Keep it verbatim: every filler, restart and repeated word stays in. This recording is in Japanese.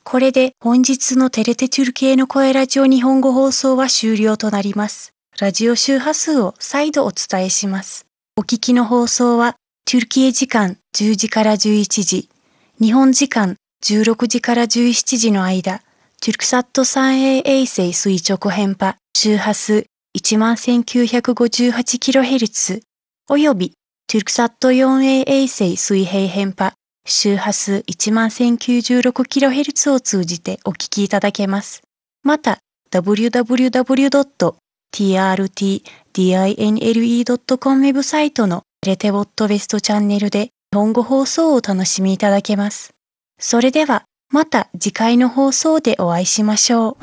これで本日のテレテトゥルキエの声ラジオ日本語放送は終了となります。ラジオ周波数を再度お伝えします。お聞きの放送は、トゥルキエ時間じゅうじからじゅういちじ、日本時間じゅうろくじからじゅうしちじの間、トゥルクサット スリーエー 衛星垂直編波周波数 いちまんせんきゅうひゃくごじゅうはちキロヘルツ およびトゥルクサット フォーエー 衛星水平編波周波数 いちまんせんきゅうじゅうろくキロヘルツ を通じてお聞きいただけます。また、ダブリューダブリューダブリュードットティーアールティーディーアイエヌエルイードットコム ウェブサイトのテレテウォットベストチャンネルで日本語放送をお楽しみいただけます。それでは、また次回の放送でお会いしましょう。